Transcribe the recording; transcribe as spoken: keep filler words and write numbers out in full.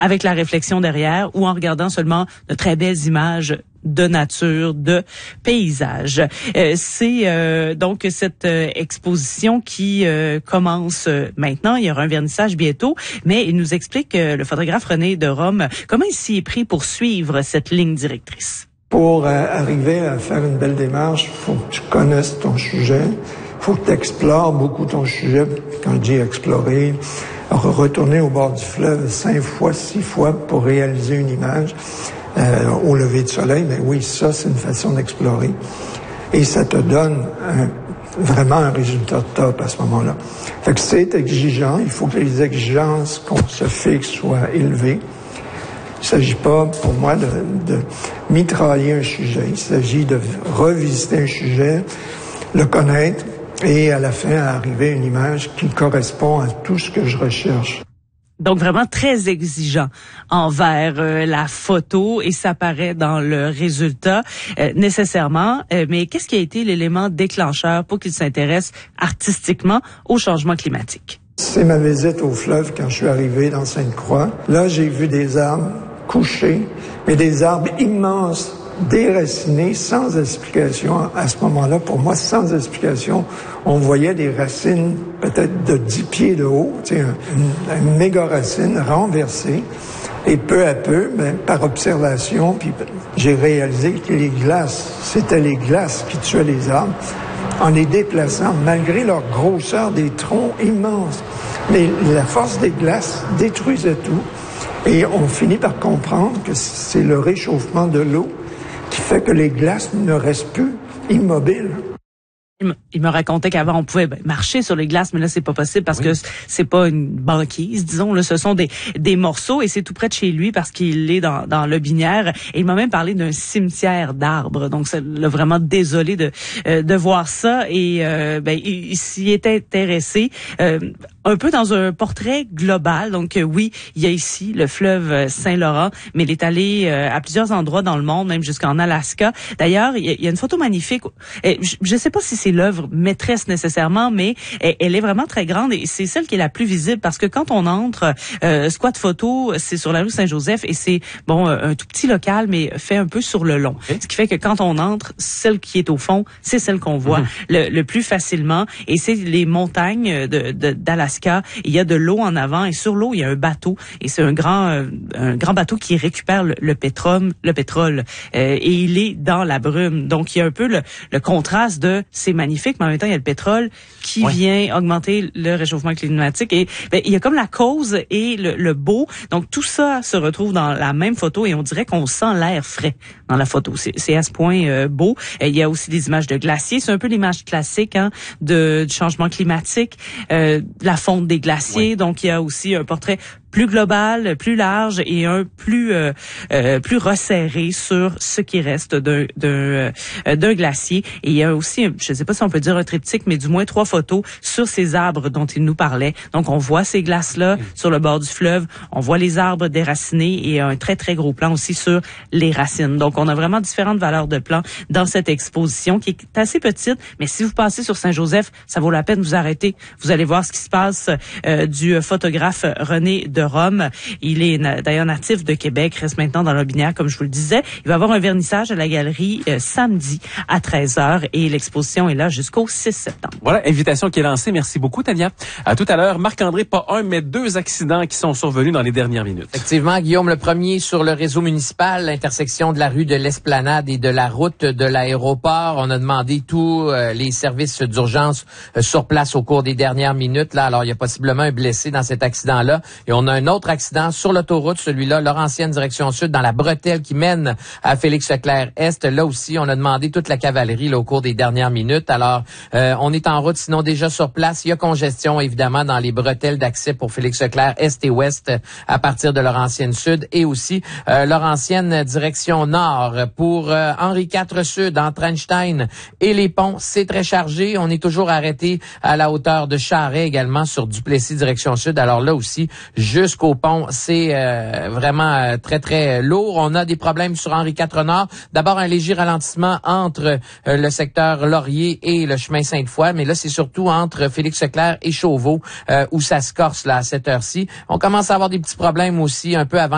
avec la réflexion derrière ou en regardant seulement de très belles images de nature, de paysage. Euh, c'est euh, donc cette euh, exposition qui euh, commence euh, maintenant. Il y aura un vernissage bientôt, mais il nous explique, euh, le photographe René de Rome, comment il s'y est pris pour suivre cette ligne directrice. Pour euh, arriver à faire une belle démarche, il faut que tu connaisses ton sujet, il faut que tu explores beaucoup ton sujet. Quand je dis explorer, retourner au bord du fleuve cinq fois, six fois pour réaliser une image. Euh, au lever du soleil, mais oui, ça, c'est une façon d'explorer. Et ça te donne un, vraiment un résultat top à ce moment-là. Fait que c'est exigeant, il faut que les exigences qu'on se fixe soient élevées. Il ne s'agit pas, pour moi, de, de mitrailler un sujet. Il s'agit de revisiter un sujet, le connaître, et à la fin, arriver à une image qui correspond à tout ce que je recherche. Donc vraiment très exigeant envers euh, la photo et ça paraît dans le résultat euh, nécessairement. Euh, mais qu'est-ce qui a été l'élément déclencheur pour qu'il s'intéresse artistiquement au changement climatique? C'est ma visite au fleuve quand je suis arrivé dans Sainte-Croix. Là, j'ai vu des arbres couchés, mais des arbres immenses, déracinés, sans explication. À ce moment-là, pour moi, sans explication, on voyait des racines peut-être de dix pieds de haut, tu sais, une, une méga racine renversée. Et peu à peu, ben, par observation, puis j'ai réalisé que les glaces, c'était les glaces qui tuaient les arbres en les déplaçant, malgré leur grosseur des troncs immenses. Mais la force des glaces détruisait tout. Et on finit par comprendre que c'est le réchauffement de l'eau qui fait que les glaces ne restent plus immobiles. Il me racontait qu'avant on pouvait marcher sur les glaces, mais là c'est pas possible parce oui. que c'est pas une banquise, disons. Là, ce sont des des morceaux et c'est tout près de chez lui parce qu'il est dans dans le Binière. Et il m'a même parlé d'un cimetière d'arbres. Donc ça l'a vraiment désolé de euh, de voir ça et euh, ben il, il s'y est intéressé euh, un peu dans un portrait global. Donc euh, oui, il y a ici le fleuve Saint-Laurent, mais il est allé euh, à plusieurs endroits dans le monde, même jusqu'en Alaska. D'ailleurs, il y a, il y a une photo magnifique. Et je, je sais pas si c'est l'œuvre maîtresse nécessairement, mais elle, elle est vraiment très grande et c'est celle qui est la plus visible parce que quand on entre, euh, Squat Photo, c'est sur la rue Saint-Joseph et c'est bon un tout petit local mais fait un peu sur le long. Okay. Ce qui fait que quand on entre, celle qui est au fond, c'est celle qu'on voit mmh. le, le plus facilement et c'est les montagnes de, de d'Alaska. Il y a de l'eau en avant et sur l'eau il y a un bateau et c'est un grand euh, un grand bateau qui récupère le, le pétrole, le pétrole euh, et il est dans la brume. Donc il y a un peu le, le contraste de c'est magnifique, mais en même temps, il y a le pétrole qui ouais. vient augmenter le réchauffement climatique. Et ben, il y a comme la cause et le, le beau. Donc, tout ça se retrouve dans la même photo et on dirait qu'on sent l'air frais dans la photo. C'est, c'est à ce point euh, beau. Et il y a aussi des images de glaciers. C'est un peu l'image classique hein, de, du changement climatique, euh, la fonte des glaciers. Ouais. Donc, il y a aussi un portrait plus global, plus large et un plus euh, euh, plus resserré sur ce qui reste d'un d'un euh, d'un glacier. Et il y a aussi, je ne sais pas si on peut dire un triptyque, mais du moins trois photos sur ces arbres dont il nous parlait. Donc on voit ces glaces-là mmh. sur le bord du fleuve, on voit les arbres déracinés et un très très gros plan aussi sur les racines. Donc on a vraiment différentes valeurs de plan dans cette exposition qui est assez petite, mais si vous passez sur Saint-Joseph, ça vaut la peine de vous arrêter. Vous allez voir ce qui se passe euh, du photographe René de Rome. Il est na- d'ailleurs natif de Québec, reste maintenant dans le Binière, comme je vous le disais. Il va avoir un vernissage à la galerie euh, samedi à treize heures et l'exposition est là jusqu'au six septembre. Voilà, invitation qui est lancée. Merci beaucoup, Tania. À tout à l'heure. Marc-André, pas un, mais deux accidents qui sont survenus dans les dernières minutes. Effectivement, Guillaume, le premier sur le réseau municipal, l'intersection de la rue de l'Esplanade et de la route de l'aéroport. On a demandé tous euh, les services d'urgence euh, sur place au cours des dernières minutes. Là, alors, il y a possiblement un blessé dans cet accident-là. Et on a un autre accident sur l'autoroute, celui-là, Laurentienne direction sud, dans la bretelle qui mène à Félix-Leclerc-Est. Là aussi, on a demandé toute la cavalerie là, au cours des dernières minutes. Alors, euh, on est en route, sinon déjà sur place. Il y a congestion, évidemment, dans les bretelles d'accès pour Félix-Leclerc-Est et Ouest à partir de Laurentienne sud et aussi euh, Laurentienne direction nord pour euh, Henri quatre sud, entre Einstein et les ponts. C'est très chargé. On est toujours arrêté à la hauteur de Charest également sur Duplessis direction sud. Alors là aussi, jusqu'au pont, c'est euh, vraiment euh, très, très lourd. On a des problèmes sur Henri quatre nord. D'abord, un léger ralentissement entre euh, le secteur Laurier et le chemin Sainte-Foy, mais là, c'est surtout entre Félix-Leclerc et Chauveau euh, où ça se corse là, à cette heure-ci. On commence à avoir des petits problèmes aussi un peu avant